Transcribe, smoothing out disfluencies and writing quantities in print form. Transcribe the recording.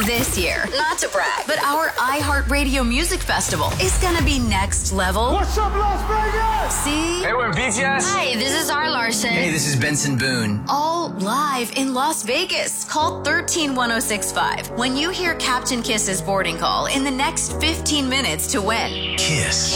This year, not to brag, but our iHeartRadio Music Festival is gonna be next level. What's up, Las Vegas? See? Hey, we're BTS. Hi, this is R. Larson. Hey, this is Benson Boone. All live in Las Vegas. Call 131065 when you hear Captain Kiss's boarding call in the next 15 minutes to win. Kiss.